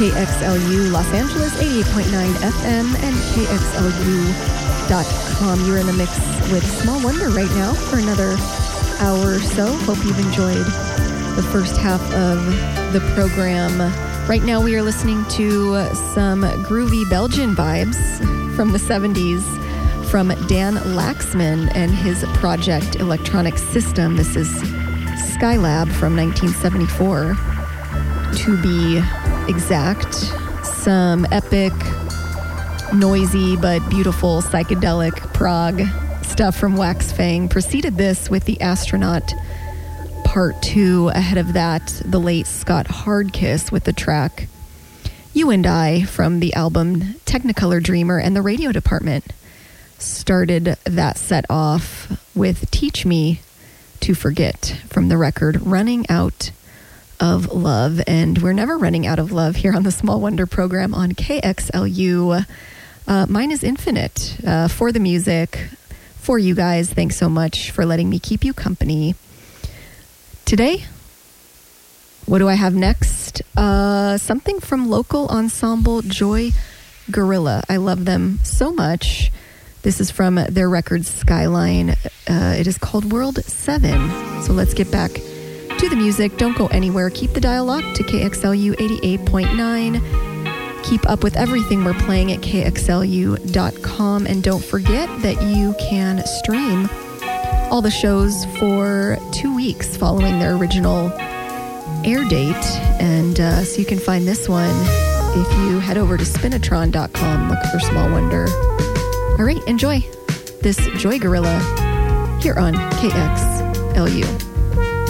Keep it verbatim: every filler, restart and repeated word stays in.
K X L U Los Angeles, eighty-eight point nine F M, and K X L U dot com. You're in the mix with Small Wonder right now for another hour or so. Hope you've enjoyed the first half of the program. Right now we are listening to some groovy Belgian vibes from the seventies from Dan Laxman and his project Electronic System. This is Skylab from nineteen seventy-four, to be exact. Some epic, noisy but beautiful psychedelic prog stuff from Wax Fang. Preceded this with The Astronaut Part two. Ahead of that, the late Scott Hardkiss with the track You and I from the album Technicolor Dreamer, and the Radio Department started that set off with Teach Me to Forget from the record Running Out of Love. And we're never running out of love here on the Small Wonder program on K X L U. Uh, mine is infinite uh, for the music, for you guys. Thanks so much for letting me keep you company. Today, what do I have next? Uh, something from local ensemble Joy Gorilla. I love them so much. This is from their record Skyline. Uh, it is called World seven. So let's get back to the music. Don't go anywhere. Keep the dial locked to K X L U eighty-eight point nine. Keep up with everything we're playing at K X L U dot com. And don't forget that you can stream all the shows for two weeks following their original air date. And uh, so you can find this one if you head over to spinatron dot com, look for Small Wonder. All right, enjoy this Joy Gorilla here on K X L U.